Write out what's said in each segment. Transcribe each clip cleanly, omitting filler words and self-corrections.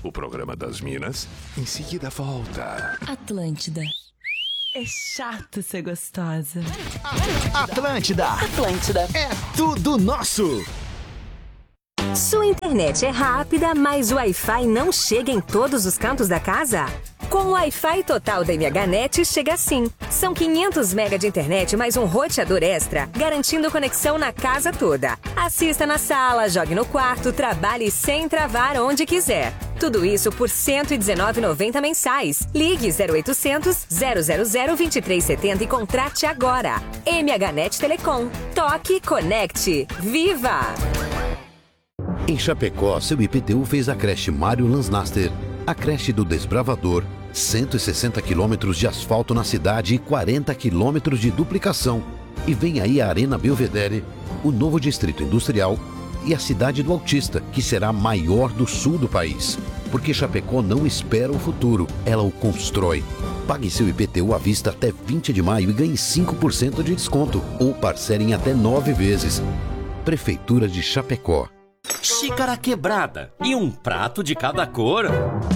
O programa das Minas em seguida volta. Atlântida. É chato ser gostosa. Atlântida. Atlântida. É tudo nosso. Sua internet é rápida, mas o Wi-Fi não chega em todos os cantos da casa? Com o Wi-Fi total da MHNet chega assim. São 500 MB de internet mais um roteador extra, garantindo conexão na casa toda. Assista na sala, jogue no quarto, trabalhe sem travar onde quiser. Tudo isso por R$ 119,90 mensais. Ligue 0800 000 2370 e contrate agora. MHNet Telecom. Toque, conecte. Viva! Em Chapecó, seu IPTU fez a creche Mário Lansnaster, a creche do Desbravador, 160 quilômetros de asfalto na cidade e 40 quilômetros de duplicação. E vem aí a Arena Belvedere, o novo distrito industrial e a cidade do Autista, que será a maior do sul do país. Porque Chapecó não espera o futuro, ela o constrói. Pague seu IPTU à vista até 20 de maio e ganhe 5% de desconto, ou parcele em até 9 vezes. Prefeitura de Chapecó. Xícara quebrada e um prato de cada cor.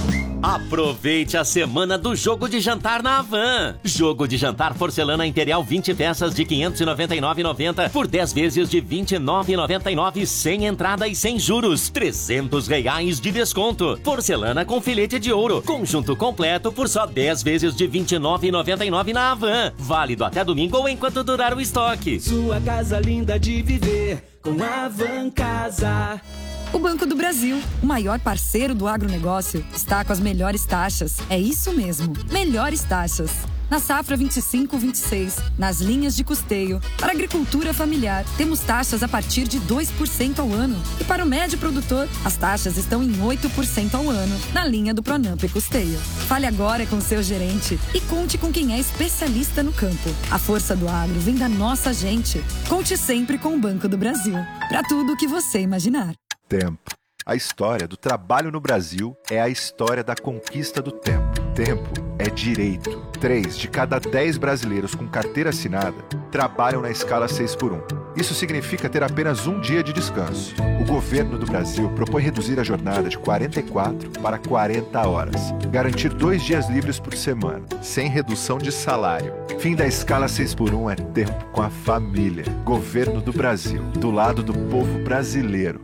Aproveite a semana do jogo de jantar na Havan. Jogo de jantar porcelana Imperial 20 peças de R$ 599,90 por 10 vezes de R$ 29,99 sem entrada e sem juros. R$ 300 de desconto. Porcelana com filete de ouro. Conjunto completo por só 10 vezes de R$ 29,99 na Havan. Válido até domingo ou enquanto durar o estoque. Sua casa linda de viver com a Havan Casa. O Banco do Brasil, o maior parceiro do agronegócio, está com as melhores taxas. É isso mesmo, melhores taxas. Na safra 25-26, nas linhas de custeio, para a agricultura familiar, temos taxas a partir de 2% ao ano. E para o médio produtor, as taxas estão em 8% ao ano, na linha do Pronamp e Custeio. Fale agora com seu gerente e conte com quem é especialista no campo. A força do agro vem da nossa gente. Conte sempre com o Banco do Brasil, para tudo o que você imaginar. Tempo. A história do trabalho no Brasil é a história da conquista do tempo. Tempo é direito. 3 de cada 10 brasileiros com carteira assinada trabalham na escala 6x1. Isso significa ter apenas um dia de descanso. O governo do Brasil propõe reduzir a jornada de 44 para 40 horas. Garantir 2 dias livres por semana, sem redução de salário. Fim da escala 6x1 é tempo com a família. Governo do Brasil, do lado do povo brasileiro.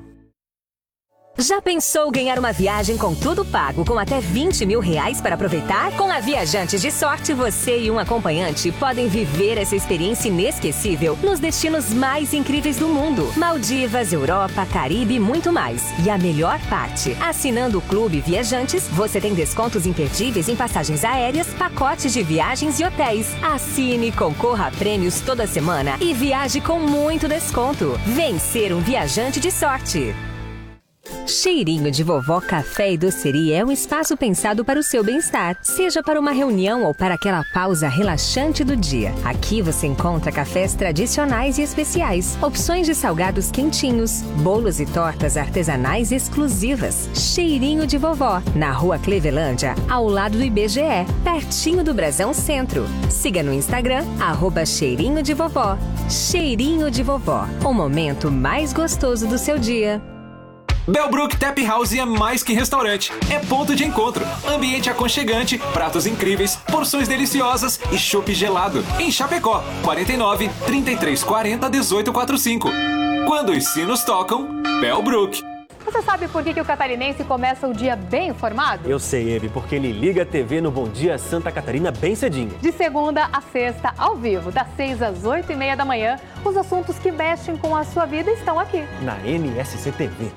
Já pensou ganhar uma viagem com tudo pago, com até R$20 mil para aproveitar? Com a Viajantes de Sorte, você e um acompanhante podem viver essa experiência inesquecível nos destinos mais incríveis do mundo. Maldivas, Europa, Caribe e muito mais. E a melhor parte, assinando o Clube Viajantes, você tem descontos imperdíveis em passagens aéreas, pacotes de viagens e hotéis. Assine, concorra a prêmios toda semana e viaje com muito desconto. Vem ser um viajante de sorte. Cheirinho de Vovó Café e Doceria é um espaço pensado para o seu bem-estar, seja para uma reunião ou para aquela pausa relaxante do dia. Aqui você encontra cafés tradicionais e especiais, opções de salgados quentinhos, bolos e tortas artesanais exclusivas. Cheirinho de Vovó, na Rua Clevelândia, ao lado do IBGE, pertinho do Brasão Centro. Siga no Instagram, @cheirinho de vovó. Cheirinho de Vovó, o momento mais gostoso do seu dia. Bellbrook Tap House é mais que restaurante, é ponto de encontro, ambiente aconchegante, pratos incríveis, porções deliciosas e chopp gelado. Em Chapecó, 49 3340 1845. Quando os sinos tocam, Bellbrook. Você sabe por que o catarinense começa o dia bem informado? Eu sei, Ebe, porque ele liga a TV no Bom Dia Santa Catarina bem cedinho. De segunda a sexta, ao vivo, das 6 às 8h30 da manhã, os assuntos que mexem com a sua vida estão aqui. Na NSC TV.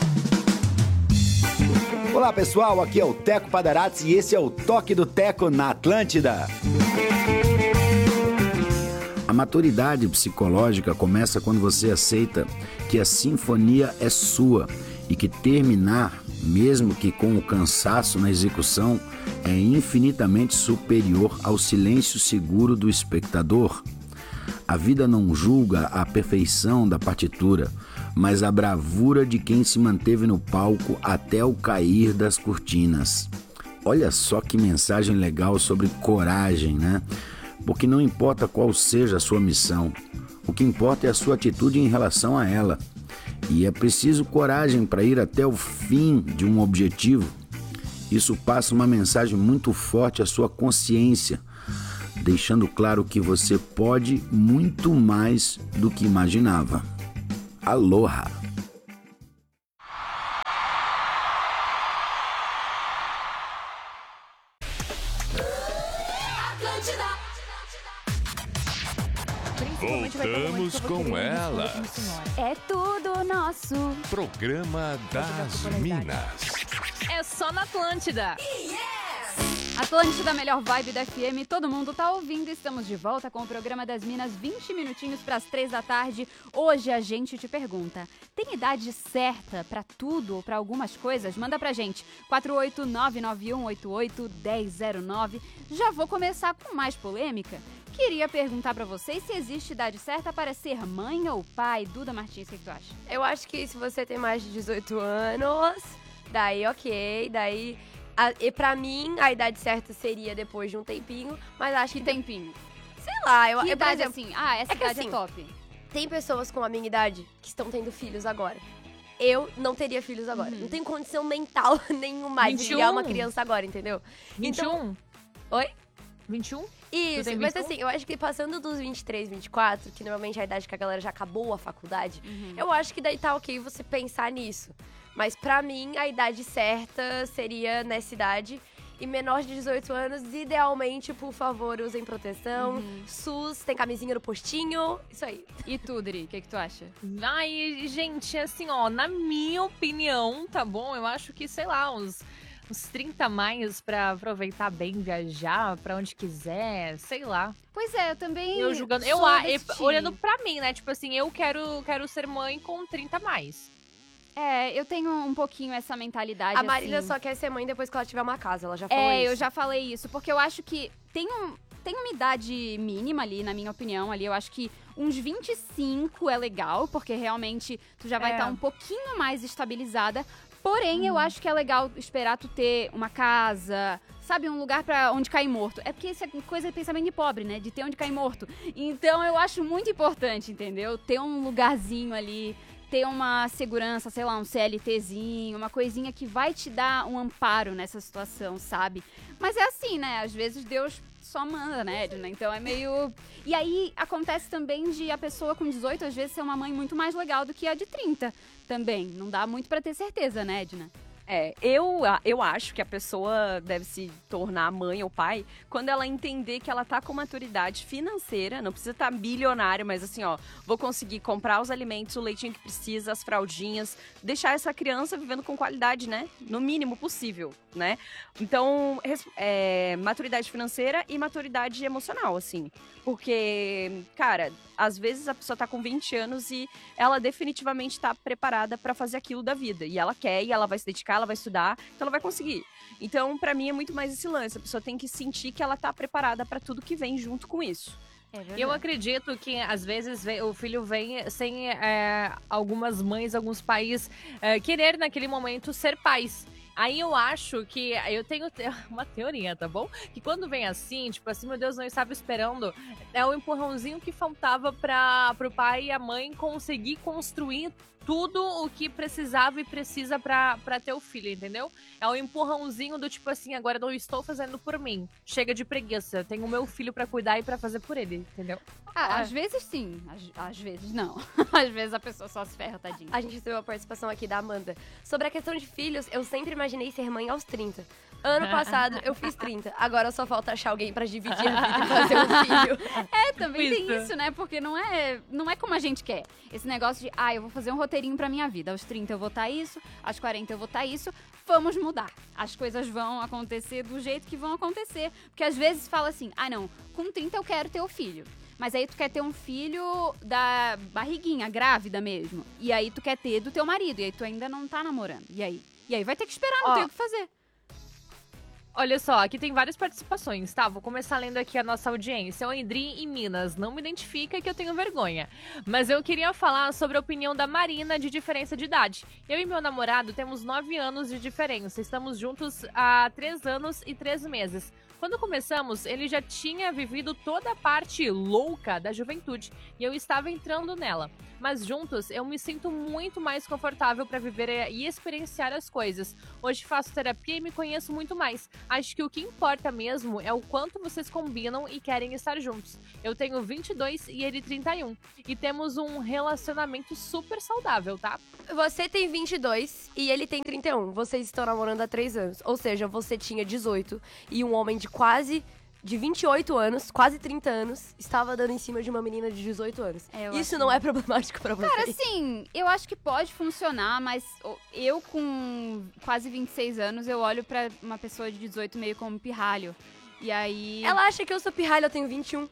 Olá pessoal, aqui é o Teco Padarates e esse é o Toque do Teco na Atlântida. A maturidade psicológica começa quando você aceita que a sinfonia é sua e que terminar, mesmo que com o cansaço na execução, é infinitamente superior ao silêncio seguro do espectador. A vida não julga a perfeição da partitura, mas a bravura de quem se manteve no palco até o cair das cortinas. Olha só que mensagem legal sobre coragem, né? Porque não importa qual seja a sua missão, o que importa é a sua atitude em relação a ela. E é preciso coragem para ir até o fim de um objetivo. Isso passa uma mensagem muito forte à sua consciência, deixando claro que você pode muito mais do que imaginava. Aloha! Voltamos com ela. É tudo nosso. Programa das Minas. É só na Atlântida. Atlântida, melhor vibe da FM, todo mundo tá ouvindo. Estamos de volta com o programa das Minas, 20 minutinhos para as 3 da tarde. Hoje a gente te pergunta, tem idade certa pra tudo ou pra algumas coisas? Manda pra gente, 48991881009. Já vou começar com mais polêmica. Queria perguntar pra vocês se existe idade certa para ser mãe ou pai. Duda Martins, o que tu acha? Eu acho que se você tem mais de 18 anos, daí ok, daí... E pra mim, a idade certa seria depois de um tempinho, mas acho que... tempinho? Sei lá, eu... Que idade, por exemplo, assim? Essa idade assim, é top. Tem pessoas com a minha idade que estão tendo filhos agora. Eu não teria filhos agora. Não tenho condição mental nenhuma de criar uma criança agora, entendeu? 21? Então... Oi? 21? Isso, mas assim, eu acho que passando dos 23, 24, que normalmente é a idade que a galera já acabou a faculdade, eu acho que daí tá ok você pensar nisso. Mas pra mim, a idade certa seria nessa idade. E menor de 18 anos, idealmente, por favor, usem proteção. SUS, tem camisinha no postinho, isso aí. E tu, Dri, o que tu acha? Ai, gente, assim, ó, na minha opinião, tá bom? Eu acho que, sei lá, uns 30 a mais pra aproveitar bem, viajar pra onde quiser, sei lá. Pois é, eu também... Eu julgando, olhando pra mim, né? Tipo assim, eu quero ser mãe com 30 a mais. Eu tenho um pouquinho essa mentalidade, A Marília assim. só quer ser mãe depois que ela tiver uma casa, ela já falou isso. Eu já falei isso, porque eu acho que tem uma idade mínima ali, na minha opinião, ali. Eu acho que uns 25 é legal, porque realmente tu já vai estar um pouquinho mais estabilizada. Porém, eu acho que é legal esperar tu ter uma casa, sabe, um lugar pra onde cair morto. É porque isso é coisa de pensamento de pobre, né? De ter onde cair morto. Então, eu acho muito importante, entendeu? Ter um lugarzinho ali, ter uma segurança, sei lá, um CLTzinho, uma coisinha que vai te dar um amparo nessa situação, sabe? Mas é assim, né? Às vezes Deus só manda, né, Edna? Então é meio... E aí acontece também de a pessoa com 18, às vezes, ser uma mãe muito mais legal do que a de 30 também. Não dá muito pra ter certeza, né, Edna? Eu acho que a pessoa deve se tornar mãe ou pai quando ela entender que ela tá com maturidade financeira, não precisa estar bilionário, mas assim, ó, vou conseguir comprar os alimentos, o leitinho que precisa, as fraldinhas, deixar essa criança vivendo com qualidade, né? No mínimo possível, né? Então, maturidade financeira e maturidade emocional, assim. Porque, cara, às vezes a pessoa tá com 20 anos e ela definitivamente tá preparada pra fazer aquilo da vida. E ela quer, e ela vai se dedicar, ela vai estudar, então ela vai conseguir. Então, pra mim, é muito mais esse lance. A pessoa tem que sentir que ela tá preparada pra tudo que vem junto com isso. Eu acredito que, às vezes, o filho vem sem algumas mães, alguns pais querer, naquele momento, ser pais. Aí eu acho que, eu tenho uma teoria, tá bom? Que quando vem assim, tipo assim, meu Deus, não estava esperando, é o empurrãozinho que faltava pro pai e a mãe conseguir construir tudo o que precisava e precisa pra ter o filho, entendeu? É o empurrãozinho do tipo assim, agora não estou fazendo por mim. Chega de preguiça, tenho o meu filho pra cuidar e pra fazer por ele, entendeu? Às vezes sim, às vezes não. Às vezes a pessoa só se ferra, tadinha. A gente recebeu a participação aqui da Amanda. Sobre a questão de filhos, eu sempre imaginei ser mãe aos 30. Ano passado eu fiz 30, agora só falta achar alguém pra dividir a vida e fazer um filho. Também tem isso, né? Porque não é como a gente quer. Esse negócio de, eu vou fazer um roteirinho pra minha vida. Aos 30 eu vou estar isso, aos 40 eu vou estar isso. Vamos mudar. As coisas vão acontecer do jeito que vão acontecer. Porque às vezes fala assim, não, com 30 eu quero ter o filho. Mas aí tu quer ter um filho da barriguinha, grávida mesmo. E aí tu quer ter do teu marido. E aí tu ainda não tá namorando. E aí vai ter que esperar, não tem o que fazer. Olha só, aqui tem várias participações, tá? Vou começar lendo aqui a nossa audiência. O Endri em Minas, não me identifica que eu tenho vergonha. Mas eu queria falar sobre a opinião da Marina de diferença de idade. Eu e meu namorado temos 9 anos de diferença. Estamos juntos há 3 anos e 3 meses. Quando começamos, ele já tinha vivido toda a parte louca da juventude e eu estava entrando nela. Mas juntos, eu me sinto muito mais confortável para viver e experienciar as coisas. Hoje faço terapia e me conheço muito mais. Acho que o que importa mesmo é o quanto vocês combinam e querem estar juntos. Eu tenho 22 e ele 31. E temos um relacionamento super saudável, tá? Você tem 22 e ele tem 31. Vocês estão namorando há 3 anos. Ou seja, você tinha 18 e um homem de 28 anos, quase 30 anos, estava dando em cima de uma menina de 18 anos. Isso não é problemático pra você? Cara, assim, eu acho que pode funcionar, mas eu com quase 26 anos, eu olho pra uma pessoa de 18 meio como pirralho. E aí... Ela acha que eu sou pirralho, eu tenho 21.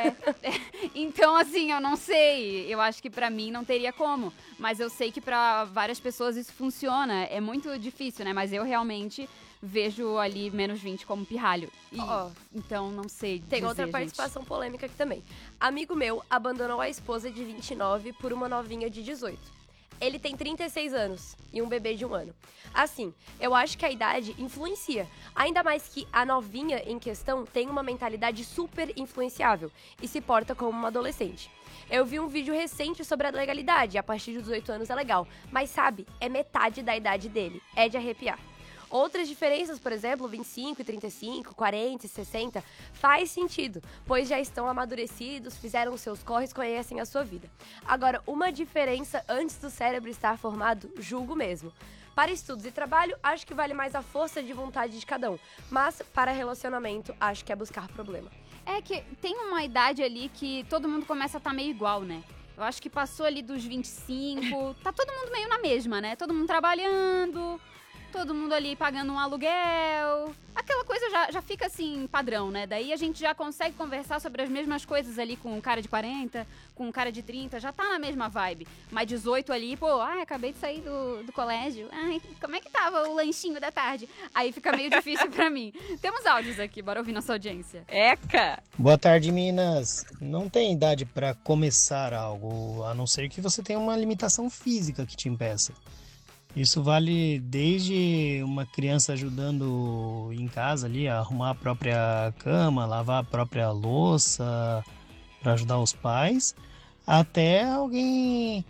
Então, assim, eu não sei. Eu acho que pra mim não teria como. Mas eu sei que pra várias pessoas isso funciona. É muito difícil, né? Mas eu realmente vejo ali menos 20 como pirralho. Então, não sei dizer, Tem outra participação polêmica aqui também. Amigo meu abandonou a esposa de 29 por uma novinha de 18. Ele tem 36 anos e um bebê de 1 ano. Assim, eu acho que a idade influencia. Ainda mais que a novinha em questão tem uma mentalidade super influenciável e se porta como uma adolescente. Eu vi um vídeo recente sobre a legalidade, a partir de 18 anos é legal. Mas sabe, é metade da idade dele. É de arrepiar. Outras diferenças, por exemplo, 25 e 35, 40 e 60, faz sentido, pois já estão amadurecidos, fizeram seus corres, conhecem a sua vida. Agora, uma diferença antes do cérebro estar formado, julgo mesmo. Para estudos e trabalho, acho que vale mais a força de vontade de cada um, mas para relacionamento, acho que é buscar problema. É que tem uma idade ali que todo mundo começa a estar meio igual, né? Eu acho que passou ali dos 25, tá todo mundo meio na mesma, né? Todo mundo trabalhando... Todo mundo ali pagando um aluguel. Aquela coisa já fica assim, padrão, né? Daí a gente já consegue conversar sobre as mesmas coisas ali com um cara de 40, com um cara de 30. Já tá na mesma vibe. Mas 18 ali, acabei de sair do colégio. Ai, como é que tava o lanchinho da tarde? Aí fica meio difícil pra mim. Temos áudios aqui, bora ouvir nossa audiência. Eca! Boa tarde, Minas. Não tem idade pra começar algo, a não ser que você tenha uma limitação física que te impeça. Isso vale desde uma criança ajudando em casa ali a arrumar a própria cama, lavar a própria louça para ajudar os pais, até alguém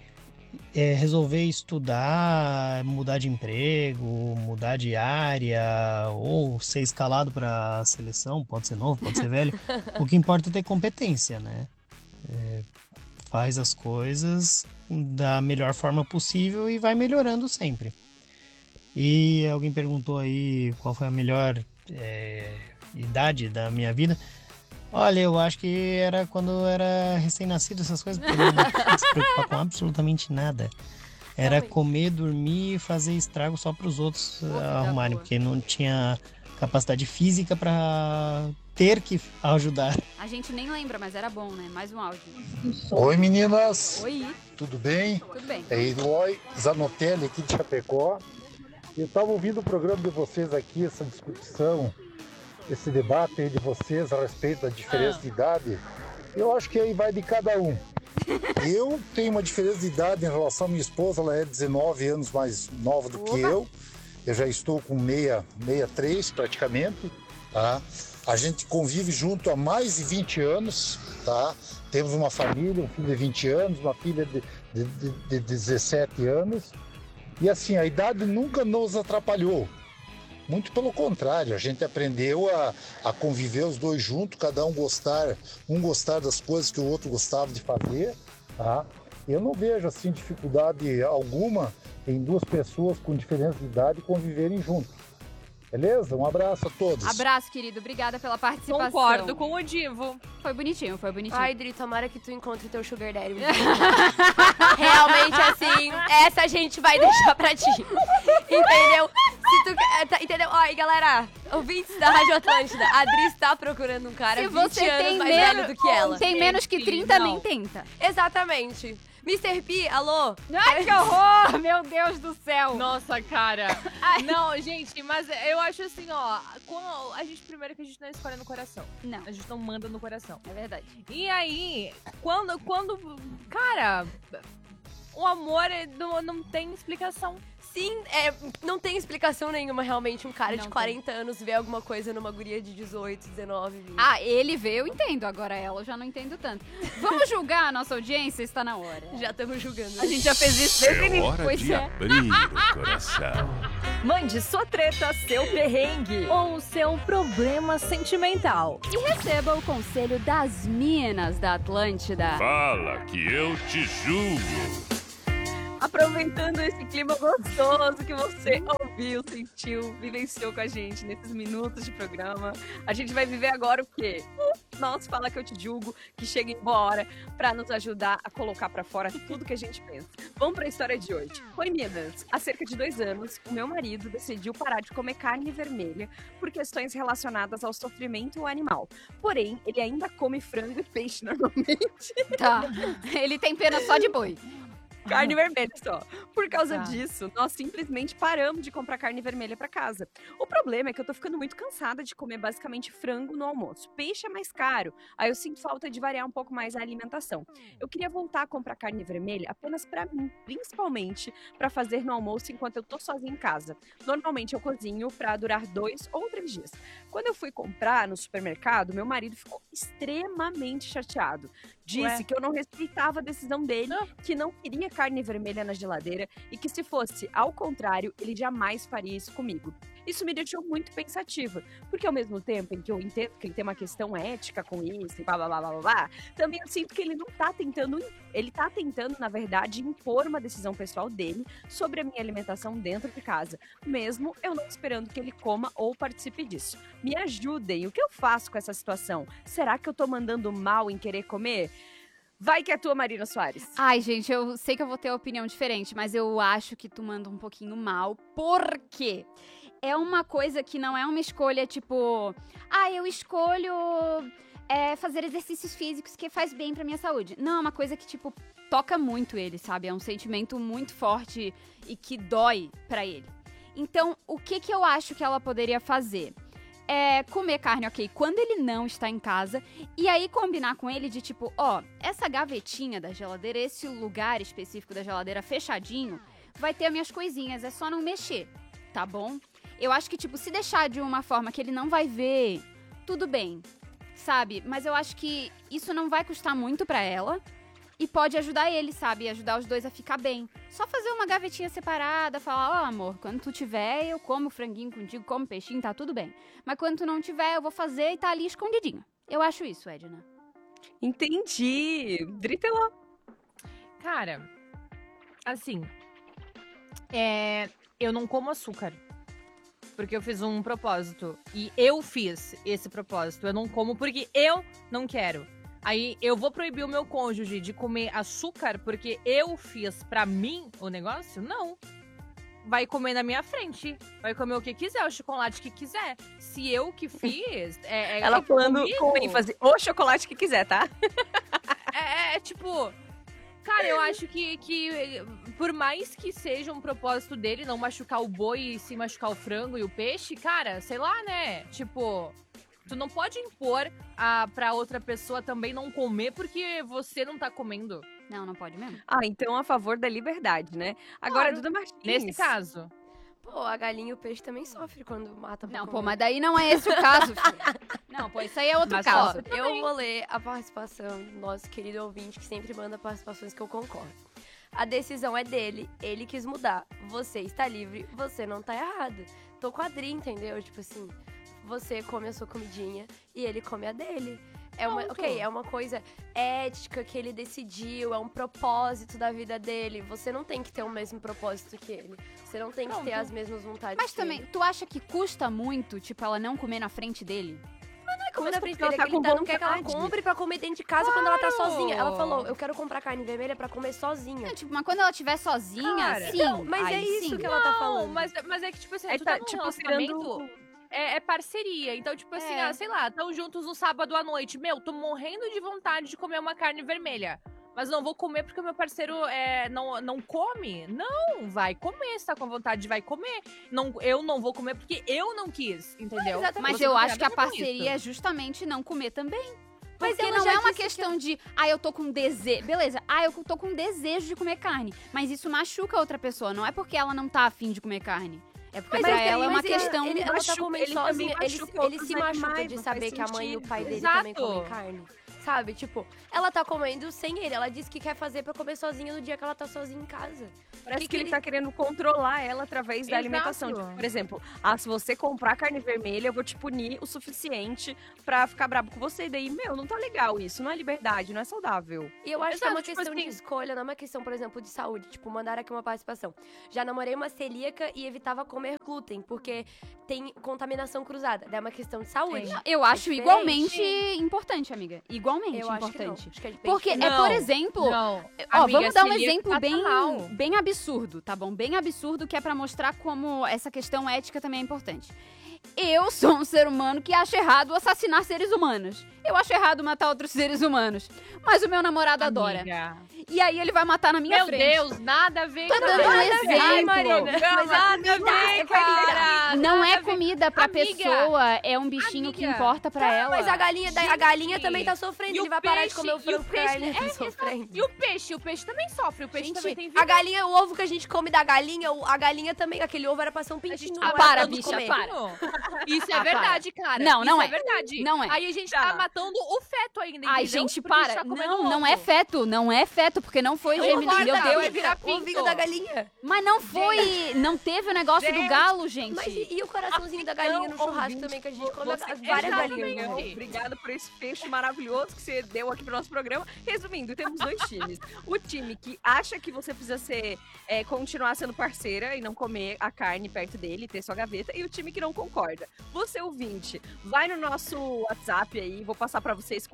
resolver estudar, mudar de emprego, mudar de área ou ser escalado para a seleção, pode ser novo, pode ser velho. O que importa é ter competência, né? Faz as coisas da melhor forma possível e vai melhorando sempre. E alguém perguntou aí qual foi a melhor idade da minha vida. Olha, eu acho que era quando eu era recém-nascido, essas coisas, porque eu não tinha que se preocupar com absolutamente nada. Era comer, dormir e fazer estrago só para os outros arrumarem, porque não tinha capacidade física para ter que ajudar. A gente nem lembra, mas era bom, né? Mais um áudio. Oi, meninas. Oi. Tudo bem? Tudo bem. É Eloy Zanotelli aqui de Chapecó. Eu estava ouvindo o programa de vocês aqui, essa discussão, esse debate aí de vocês a respeito da diferença de idade. Eu acho que aí vai de cada um. Eu tenho uma diferença de idade em relação à minha esposa, ela é 19 anos mais nova do que eu. Eu já estou com 63 praticamente, tá? A gente convive junto há mais de 20 anos, tá? Temos uma família, um filho de 20 anos, uma filha de 17 anos. E assim, a idade nunca nos atrapalhou. Muito pelo contrário, a gente aprendeu a conviver os dois juntos, cada um gostar das coisas que o outro gostava de fazer, tá? Eu não vejo assim dificuldade alguma em duas pessoas com diferença de idade conviverem juntos. Beleza? Um abraço a todos. Abraço, querido. Obrigada pela participação. Concordo com o Divo. Foi bonitinho, foi bonitinho. Ai, Dri, tomara que tu encontre teu sugar daddy. Realmente, assim, essa a gente vai deixar pra ti. Entendeu? Se tu, entendeu? Ó, e galera, ouvintes da Rádio Atlântida, a Dri está procurando um cara 20 anos mais velho do que ela. Tem menos que 30, nem tenta. Exatamente. Mr. P, alô? Ai, que horror! Meu Deus do céu! Nossa, cara. Não, gente, mas eu acho assim, ó. Quando primeiro que a gente não escolhe no coração. Não. A gente não manda no coração. É verdade. E aí, quando cara, o amor não tem explicação. Sim, não tem explicação nenhuma, realmente, um cara Não de 40 anos ver alguma coisa numa guria de 18, 19, 20. Ah, ele vê, eu entendo. Agora ela, eu já não entendo tanto. Vamos julgar a nossa audiência? Está na hora. Já estamos julgando. A gente já fez isso desde o início. Hora Pois de é. abrir o coração. Mande sua treta, seu perrengue. Ou seu problema sentimental. E receba o conselho das minas da Atlântida. Fala que eu te julgo. Aproveitando esse clima gostoso que você ouviu, sentiu, vivenciou com a gente nesses minutos de programa, a gente vai viver agora o quê? Nossa, fala que eu te julgo, que chega embora pra nos ajudar a colocar pra fora tudo que a gente pensa. Vamos pra história de hoje. Oi, meninas. Há cerca de 2 anos, o meu marido decidiu parar de comer carne vermelha por questões relacionadas ao sofrimento animal. Porém, ele ainda come frango e peixe normalmente. Tá. Ele tem pena só de boi. Carne vermelha só. Por causa Tá. disso, nós simplesmente paramos de comprar carne vermelha pra casa. O problema é que eu tô ficando muito cansada de comer basicamente frango no almoço. Peixe é mais caro, aí eu sinto falta de variar um pouco mais a alimentação. Eu queria voltar a comprar carne vermelha apenas pra mim, principalmente pra fazer no almoço enquanto eu tô sozinha em casa. Normalmente eu cozinho pra durar 2 ou 3 dias. Quando eu fui comprar no supermercado, meu marido ficou extremamente chateado. Disse que eu não respeitava a decisão dele, que não queria carne vermelha na geladeira e que se fosse ao contrário, ele jamais faria isso comigo. Isso me deixou muito pensativa, porque ao mesmo tempo em que eu entendo que ele tem uma questão ética com isso e blá blá blá blá blá, também eu sinto que ele não tá tentando, ele tá tentando, na verdade, impor uma decisão pessoal dele sobre a minha alimentação dentro de casa, mesmo eu não esperando que ele coma ou participe disso. Me ajudem, o que eu faço com essa situação? Será que eu tô mandando mal em querer comer? Vai que é tua, Marina Soares. Ai, gente, eu sei que eu vou ter opinião diferente, mas eu acho que tu manda um pouquinho mal. Por quê? É uma coisa que não é uma escolha, tipo... eu escolho fazer exercícios físicos que faz bem pra minha saúde. Não, é uma coisa que, tipo, toca muito ele, sabe? É um sentimento muito forte e que dói pra ele. Então, o que eu acho que ela poderia fazer? Comer carne, ok, quando ele não está em casa, e aí combinar com ele de tipo, essa gavetinha da geladeira, esse lugar específico da geladeira fechadinho, vai ter as minhas coisinhas, é só não mexer, tá bom? Eu acho que, tipo, se deixar de uma forma que ele não vai ver, tudo bem, sabe? Mas eu acho que isso não vai custar muito pra ela e pode ajudar ele, sabe? Ajudar os dois a ficar bem. Só fazer uma gavetinha separada, falar, amor, quando tu tiver, eu como franguinho contigo, como peixinho, tá tudo bem. Mas quando tu não tiver, eu vou fazer e tá ali escondidinho. Eu acho isso, Edna. Entendi. Driteló. Cara, assim, eu não como açúcar. Porque eu fiz um propósito. E eu fiz esse propósito. Eu não como porque eu não quero. Aí eu vou proibir o meu cônjuge de comer açúcar porque eu fiz pra mim o negócio? Não. Vai comer na minha frente. Vai comer o que quiser, o chocolate que quiser. Se eu que fiz... Ela falando comigo. com ênfase, o chocolate que quiser, tá? Tipo... Cara, eu acho que por mais que seja um propósito dele não machucar o boi e se machucar o frango e o peixe, cara, sei lá, né? Tipo... Tu não pode impor pra outra pessoa também não comer porque você não tá comendo. Não pode mesmo. Então a favor da liberdade, né? Agora, Claro. Duda Martins. Nesse caso. Pô, a galinha e o peixe também sofrem quando mata pra Não, comer. pô, mas daí não é esse o caso, filho. Não, pô, isso aí é outro Mas, caso. ó, eu vou ler a participação do nosso querido ouvinte, que sempre manda participações que eu concordo. A decisão é dele, ele quis mudar. Você está livre, você não tá errado. Tô com a Adri, entendeu? Tipo assim, você come a sua comidinha e ele come a dele. É uma coisa ética que ele decidiu, é um propósito da vida dele. Você não tem que ter o mesmo propósito que ele. Você não tem que ter as mesmas vontades Mas que também, ele. tu acha que custa muito, tipo, ela não comer na frente dele? Não é comer na frente ela dele, tá é que ele com não quer que ela vontade. compre pra comer dentro de casa quando ela tá Claro! sozinha. Ela falou, eu quero comprar carne vermelha pra comer sozinha. É, tipo, mas quando ela estiver sozinha, Cara, sim. não, mas aí é isso sim. que ela tá falando. Mas é que, tipo assim, É, tu tá, tá num tipo, relacionamento... virando- É parceria. Então, tipo assim, sei lá, tão juntos no sábado à noite. Meu, tô morrendo de vontade de comer uma carne vermelha. mas não vou comer porque o meu parceiro não come. Não, vai comer, se tá com vontade, vai comer. Não, eu não vou comer porque eu não quis, entendeu? Mas eu acho que a parceria é justamente não comer também. Porque não é uma questão de, eu tô com desejo. Beleza, eu tô com desejo de comer carne. Mas isso machuca a outra pessoa. Não é porque ela não tá afim de comer carne. É porque pra ela é uma questão... Ela tá comendo sozinha, ele se machuca de saber que a mãe e o pai dele também comem carne. Sabe? Tipo, ela tá comendo sem ele. Ela disse que quer fazer pra comer sozinha no dia que ela tá sozinha em casa. Parece que ele tá querendo controlar ela através da alimentação. Tipo, por exemplo, se você comprar carne vermelha, eu vou te punir o suficiente pra ficar brabo com você. E daí, não tá legal isso. Não é liberdade, não é saudável. E eu acho que é uma questão de escolha, não é uma questão, por exemplo, de saúde. Tipo, mandar aqui uma participação. Já namorei uma celíaca e evitava comer glúten, porque tem contaminação cruzada. É uma questão de saúde. Eu acho igualmente importante, amiga. Igualmente importante. Porque por exemplo... vamos dar um exemplo bem absurdo, tá bom? Bem absurdo, que é pra mostrar como essa questão ética também é importante. Eu sou um ser humano que acha errado assassinar seres humanos. Eu acho errado matar outros seres humanos. Mas o meu namorado adora. E aí ele vai matar na minha frente. Meu Deus, nada a ver. Tô dando um exemplo. Mas nada a ver, cara. Não é comida pra pessoa, é um bichinho que importa pra ela. Mas a galinha também tá sofrendo. Ele vai parar de comer o frango porque a galinha tá sofrendo. E o peixe também sofre. O peixe também tem vida. A galinha, o ovo que a gente come da galinha, a galinha também, aquele ovo era pra ser um pintinho. Para, bicha, para. Isso é verdade, cara. Não é verdade. Não é. Aí a gente tá matando o feto ainda, Ai, gente, para. Não é feto. Não é feto, porque não foi germinado. Meu Deus. Vai virar o ovinho da galinha. Mas não foi. Não teve o negócio do galo, gente. Mas e o coraçãozinho da galinha no churrasco também, que a gente come várias galinhas. Obrigada por esse fecho maravilhoso que você deu aqui pro nosso programa. Resumindo, temos dois times. O time que acha que você precisa continuar sendo parceira e não comer a carne perto dele, ter sua gaveta. E o time que não concorda. Você, ouvinte, vai no nosso WhatsApp aí, vou passar pra vocês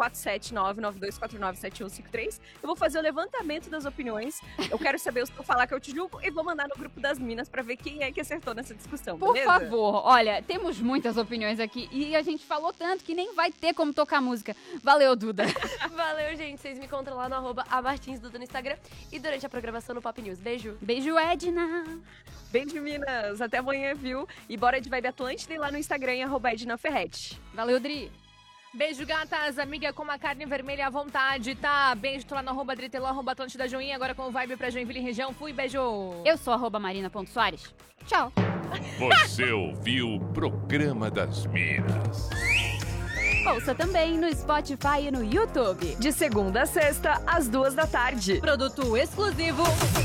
479-9249-7153. Eu vou fazer o levantamento das opiniões. Eu quero saber os que eu falar que eu te julgo e vou mandar no grupo das minas pra ver quem é que acertou nessa discussão, Por beleza? favor, olha, temos muitas opiniões aqui e a gente falou tanto que nem vai ter como tocar música. Valeu, Duda. Valeu, gente. Vocês me encontram lá no @amartinsduda no Instagram e durante a programação no Pop News. Beijo. Beijo, Edna. Beijo, minas. Até amanhã, viu? E bora de Vibe Atlântida e lá no Instagram em @ednaferrete. Valeu, Dri. Beijo, gatas. Amiga com uma carne vermelha à vontade, tá? Beijo, tô lá no @Driteló, @Atlântida Joinha, agora com o Vibe pra Joinville e região. Fui, beijo. Eu sou @Marina.Soares. Tchau. Você ouviu o Programa das Minas. Ouça também no Spotify e no YouTube. De segunda a sexta, às 2h. Produto exclusivo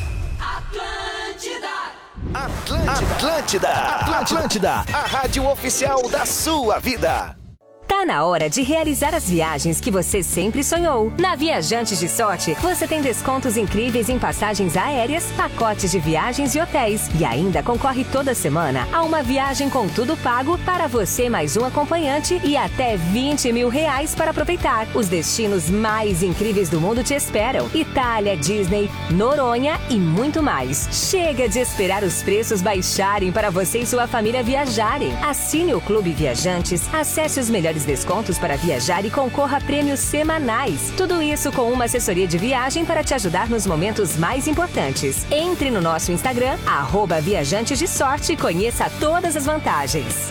Atlântida, a rádio oficial da sua vida. Tá na hora de realizar as viagens que você sempre sonhou. Na Viajantes de Sorte, você tem descontos incríveis em passagens aéreas, pacotes de viagens e hotéis. E ainda concorre toda semana a uma viagem com tudo pago para você mais um acompanhante e até R$20 mil para aproveitar. Os destinos mais incríveis do mundo te esperam. Itália, Disney, Noronha e muito mais. Chega de esperar os preços baixarem para você e sua família viajarem. Assine o Clube Viajantes, acesse os melhores descontos para viajar e concorra a prêmios semanais. Tudo isso com uma assessoria de viagem para te ajudar nos momentos mais importantes. Entre no nosso Instagram, @Viajantes de Sorte e conheça todas as vantagens.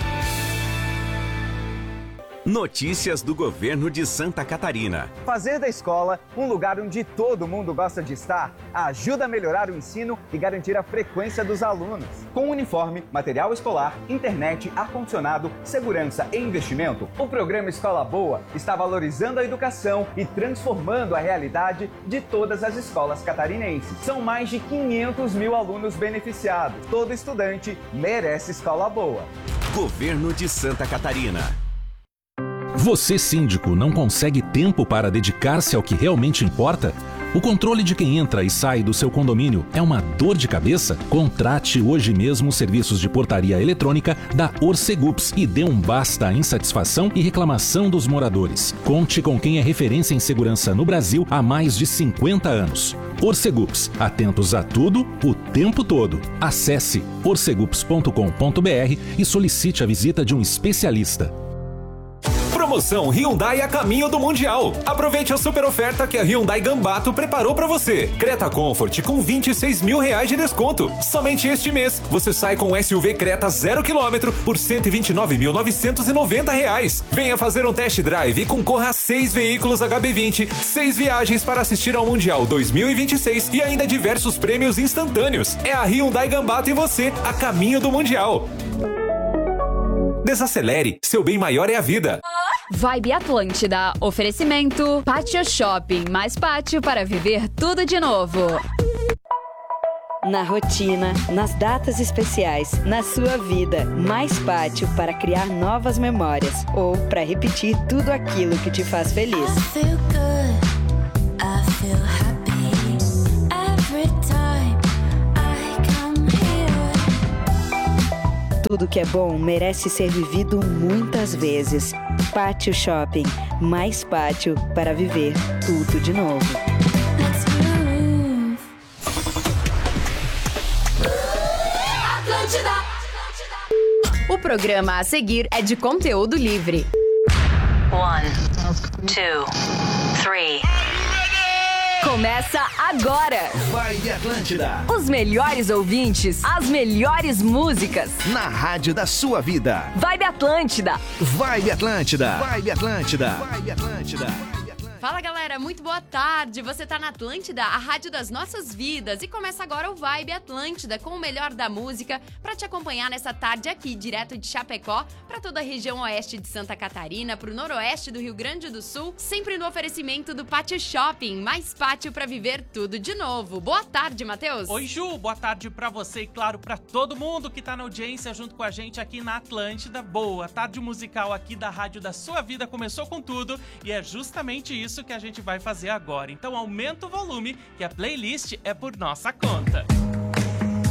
Notícias do governo de Santa Catarina. Fazer da escola um lugar onde todo mundo gosta de estar ajuda a melhorar o ensino e garantir a frequência dos alunos. Com uniforme, material escolar, internet, ar-condicionado, segurança e investimento, o programa Escola Boa está valorizando a educação e transformando a realidade de todas as escolas catarinenses. São mais de 500 mil alunos beneficiados. Todo estudante merece escola boa. Governo de Santa Catarina. Você, síndico, não consegue tempo para dedicar-se ao que realmente importa? O controle de quem entra e sai do seu condomínio é uma dor de cabeça? Contrate hoje mesmo os serviços de portaria eletrônica da Orcegups e dê um basta à insatisfação e reclamação dos moradores. Conte com quem é referência em segurança no Brasil há mais de 50 anos. Orcegups, atentos a tudo, o tempo todo. Acesse orcegups.com.br e solicite a visita de um especialista. Promoção Hyundai a caminho do Mundial. Aproveite a super oferta que a Hyundai Gambato preparou para você. Creta Comfort com R$26 mil de desconto. Somente este mês você sai com o SUV Creta 0 km por R$129.990. Venha fazer um test drive e concorra a 6 veículos HB20, 6 viagens para assistir ao Mundial 2026 e ainda diversos prêmios instantâneos. É a Hyundai Gambato e você a caminho do Mundial. Desacelere, seu bem maior é a vida. Vibe Atlântida, oferecimento Pátio Shopping, mais pátio para viver tudo de novo. Na rotina, nas datas especiais, na sua vida, mais pátio para criar novas memórias ou para repetir tudo aquilo que te faz feliz. Tudo que é bom merece ser vivido muitas vezes. Pátio Shopping, mais pátio para viver tudo de novo. O programa a seguir é de conteúdo livre. 1, 2, 3. Começa agora! Vibe Atlântida. Os melhores ouvintes, as melhores músicas. Na rádio da sua vida. Vibe Atlântida. Vibe Atlântida. Vibe Atlântida. Vibe Atlântida. Fala galera, muito boa tarde. Você tá na Atlântida, a rádio das nossas vidas. E começa agora o Vibe Atlântida com o melhor da música pra te acompanhar nessa tarde aqui, direto de Chapecó, pra toda a região oeste de Santa Catarina, pro noroeste do Rio Grande do Sul, sempre no oferecimento do Pátio Shopping, mais pátio pra viver tudo de novo. Boa tarde, Matheus. Oi, Ju, boa tarde pra você e claro, pra todo mundo que tá na audiência junto com a gente aqui na Atlântida. Boa tarde musical aqui da rádio da sua vida começou com tudo e é justamente isso que a gente vai fazer agora. Então aumenta o volume que a playlist é por nossa conta.